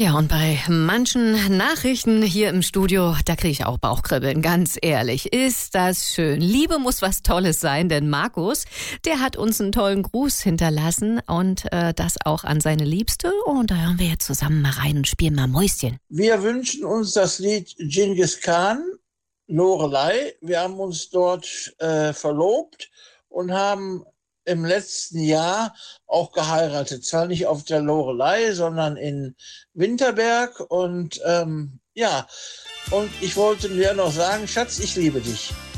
Ja, und bei manchen Nachrichten hier im Studio, da kriege ich auch Bauchkribbeln, ganz ehrlich. Ist das schön. Liebe muss was Tolles sein, denn Markus, der hat uns einen tollen Gruß hinterlassen und das auch an seine Liebste. Und da hören wir jetzt zusammen mal rein und spielen mal Mäuschen. Wir wünschen uns das Lied Genghis Khan, Lorelei. Wir haben uns dort verlobt und haben im letzten Jahr auch geheiratet. Zwar nicht auf der Lorelei, sondern in Winterberg. Und ja, und ich wollte dir noch sagen, Schatz, ich liebe dich.